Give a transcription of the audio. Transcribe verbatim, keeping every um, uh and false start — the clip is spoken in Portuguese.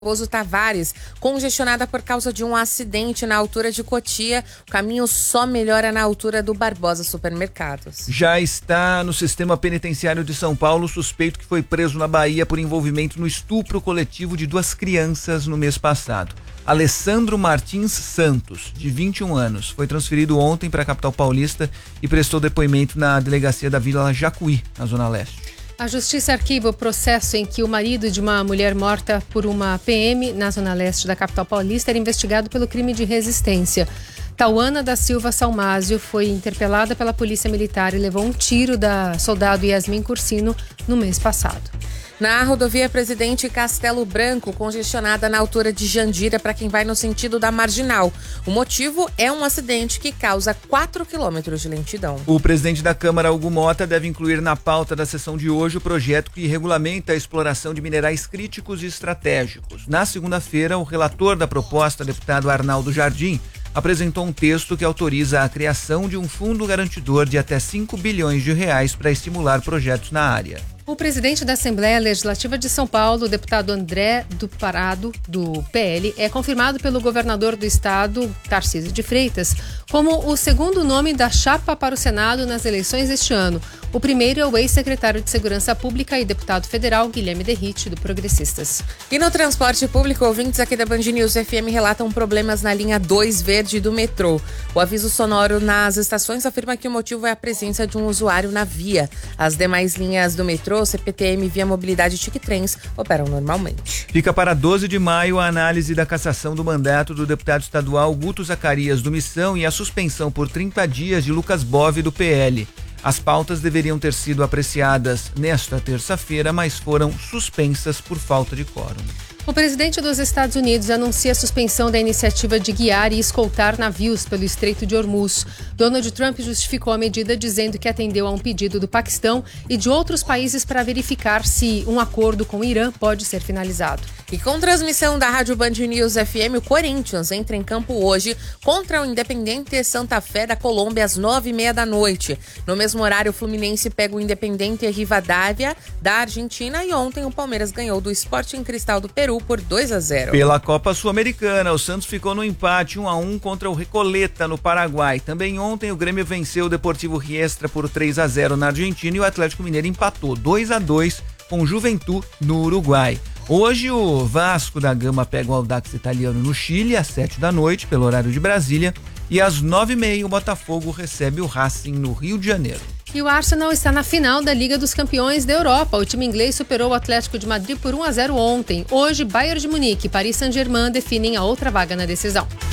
Bozo Tavares, congestionada por causa de um acidente na altura de Cotia. O caminho só melhora na altura do Barbosa Supermercados. Já está no sistema penitenciário de São Paulo o suspeito que foi preso na Bahia por envolvimento no estupro coletivo de duas crianças no mês passado. Alessandro Martins Santos, de vinte e um anos, foi transferido ontem para a capital paulista e prestou depoimento na delegacia da Vila Jacuí, na Zona Leste. A Justiça arquiva o processo em que o marido de uma mulher morta por uma P M na Zona Leste da capital paulista era investigado pelo crime de resistência. Tauana da Silva Salmásio foi interpelada pela Polícia Militar e levou um tiro da soldado Yasmin Cursino no mês passado. Na rodovia Presidente Castelo Branco, congestionada na altura de Jandira para quem vai no sentido da Marginal. O motivo é um acidente que causa quatro quilômetros de lentidão. O presidente da Câmara, Hugo Mota, deve incluir na pauta da sessão de hoje o projeto que regulamenta a exploração de minerais críticos e estratégicos. Na segunda-feira, o relator da proposta, deputado Arnaldo Jardim, apresentou um texto que autoriza a criação de um fundo garantidor de até cinco bilhões de reais para estimular projetos na área. O presidente da Assembleia Legislativa de São Paulo, o deputado André do Parado, do P L, é confirmado pelo governador do estado, Tarcísio de Freitas, como o segundo nome da chapa para o Senado nas eleições deste ano. O primeiro é o ex-secretário de Segurança Pública e deputado federal, Guilherme Derrite, do Progressistas. E no transporte público, ouvintes aqui da Band News F M relatam problemas na linha dois verde do metrô. O aviso sonoro nas estações afirma que o motivo é a presença de um usuário na via. As demais linhas do metrô, C P T M, Via Mobilidade e Tiquitrens, operam normalmente. Fica para doze de maio a análise da cassação do mandato do deputado estadual Guto Zacarias do Missão e a suspensão por trinta dias de Lucas Bove do P L. As pautas deveriam ter sido apreciadas nesta terça-feira, mas foram suspensas por falta de quórum. O presidente dos Estados Unidos anuncia a suspensão da iniciativa de guiar e escoltar navios pelo Estreito de Hormuz. Donald Trump justificou a medida dizendo que atendeu a um pedido do Paquistão e de outros países para verificar se um acordo com o Irã pode ser finalizado. E com transmissão da Rádio Band News F M, o Corinthians entra em campo hoje contra o Independiente Santa Fé da Colômbia às nove e meia da noite. No mesmo horário, o Fluminense pega o Independiente Rivadavia da Argentina e ontem o Palmeiras ganhou do Sporting Cristal do Peru por dois a zero. Pela Copa Sul-Americana, o Santos ficou no empate um a um contra o Recoleta no Paraguai. Também ontem o Grêmio venceu o Deportivo Riestra por três a zero na Argentina e o Atlético Mineiro empatou dois a dois com o Juventud no Uruguai. Hoje o Vasco da Gama pega o Audax Italiano no Chile às sete da noite, pelo horário de Brasília, e às nove e meia o Botafogo recebe o Racing no Rio de Janeiro. E o Arsenal está na final da Liga dos Campeões da Europa. O time inglês superou o Atlético de Madrid por um a zero ontem. Hoje, Bayern de Munique e Paris Saint-Germain definem a outra vaga na decisão.